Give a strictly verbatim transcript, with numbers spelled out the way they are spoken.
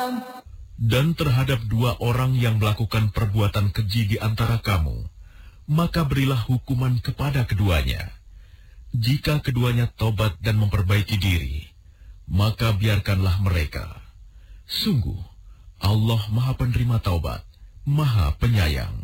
Dan terhadap dua orang yang melakukan perbuatan keji di antara kamu, maka berilah hukuman kepada keduanya. Jika keduanya tobat dan memperbaiki diri, maka biarkanlah mereka. Sungguh, Allah Maha Penerima Taubat, Maha Penyayang.